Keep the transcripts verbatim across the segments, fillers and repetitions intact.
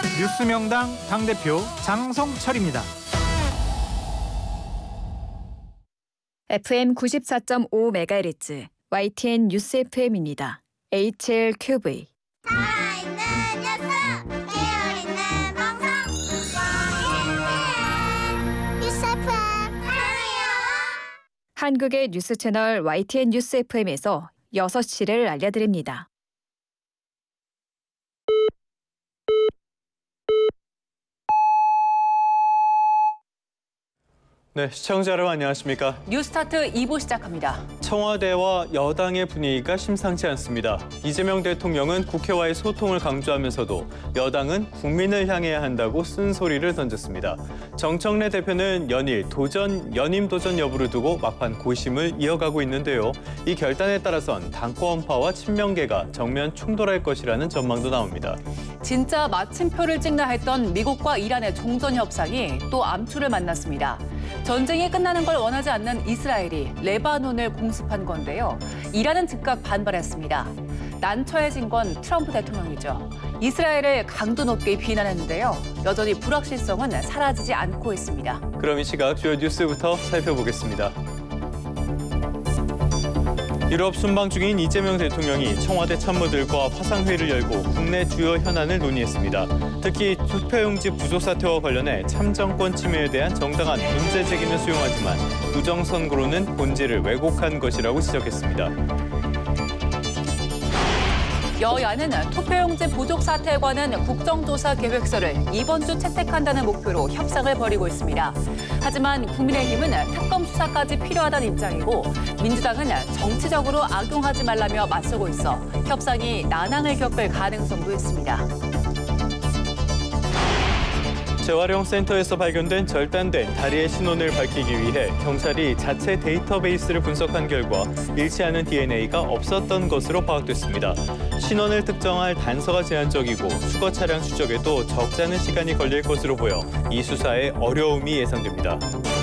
뉴스명당 당대표 장성철입니다. 에프엠 구십사 점 오 메가헤르츠 와이티엔 뉴스 에프엠입니다. 에이치엘큐브이 살아있는 뉴스, 깨어있는 방송, 와이티엔 뉴스 에프엠 사랑해요. 한국의 뉴스 채널 와이티엔 뉴스 에프엠에서 여섯 시를 알려드립니다. 네, 시청자 여러분 안녕하십니까? 뉴스타트 이 부 시작합니다. 청와대와 여당의 분위기가 심상치 않습니다. 이재명 대통령은 국회와의 소통을 강조하면서도 여당은 국민을 향해야 한다고 쓴소리를 던졌습니다. 정청래 대표는 연일 도전, 연임 도전 여부를 두고 막판 고심을 이어가고 있는데요. 이 결단에 따라선 당권파와 친명계가 정면 충돌할 것이라는 전망도 나옵니다. 진짜 마침표를 찍나 했던 미국과 이란의 종전 협상이 또 암투를 만났습니다. 전쟁이 끝나는 걸 원하지 않는 이스라엘이 레바논을 공습한 건데요. 이란은 즉각 반발했습니다. 난처해진 건 트럼프 대통령이죠. 이스라엘을 강도 높게 비난했는데요. 여전히 불확실성은 사라지지 않고 있습니다. 그럼 이 시각 주요 뉴스부터 살펴보겠습니다. 유럽 순방 중인 이재명 대통령이 청와대 참모들과 화상회의를 열고 국내 주요 현안을 논의했습니다. 특히 투표용지 부족 사태와 관련해 참정권 침해에 대한 정당한 문제 제기는 수용하지만 부정선거로는 본질을 왜곡한 것이라고 지적했습니다. 여야는 투표용지 부족 사태에 관한 국정조사 계획서를 이번 주 채택한다는 목표로 협상을 벌이고 있습니다. 하지만 국민의힘은 특검 수사까지 필요하다는 입장이고 민주당은 정치적으로 악용하지 말라며 맞서고 있어 협상이 난항을 겪을 가능성도 있습니다. 재활용센터에서 발견된 절단된 다리의 신원을 밝히기 위해 경찰이 자체 데이터베이스를 분석한 결과 일치하는 디엔에이가 없었던 것으로 파악됐습니다. 신원을 특정할 단서가 제한적이고 수거 차량 추적에도 적지 않은 시간이 걸릴 것으로 보여 이 수사에 어려움이 예상됩니다.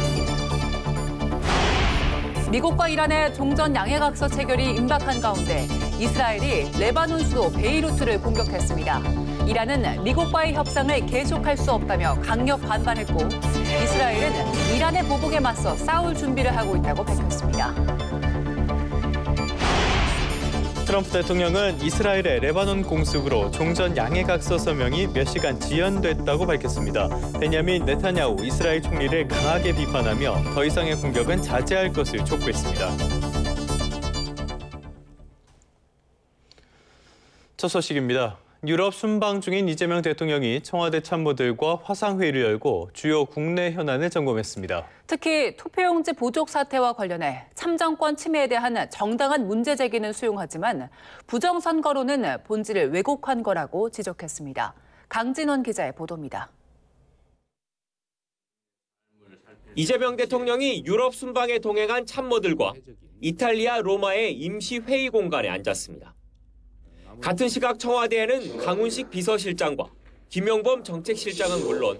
미국과 이란의 종전 양해각서 체결이 임박한 가운데 이스라엘이 레바논 수도 베이루트를 공격했습니다. 이란은 미국과의 협상을 계속할 수 없다며 강력 반발했고 이스라엘은 이란의 보복에 맞서 싸울 준비를 하고 있다고 밝혔습니다. 트럼프 대통령은 이스라엘의 레바논 공습으로 종전 양해각서 서명이 몇 시간 지연됐다고 밝혔습니다. 베냐민 네타냐후 이스라엘 총리를 강하게 비판하며 더 이상의 공격은 자제할 것을 촉구했습니다. 첫 소식입니다. 유럽 순방 중인 이재명 대통령이 청와대 참모들과 화상회의를 열고 주요 국내 현안을 점검했습니다. 특히 투표용지 부족 사태와 관련해 참정권 침해에 대한 정당한 문제 제기는 수용하지만 부정선거로는 본질을 왜곡한 거라고 지적했습니다. 강진원 기자의 보도입니다. 이재명 대통령이 유럽 순방에 동행한 참모들과 이탈리아 로마의 임시 회의 공간에 앉았습니다. 같은 시각 청와대에는 강훈식 비서실장과 김용범 정책실장은 물론